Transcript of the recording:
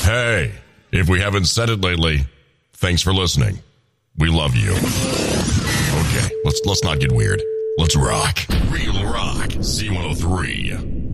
Hey, if we haven't said it lately, thanks for listening. We love you. Okay, let's not get weird. Let's rock. Real rock. C103.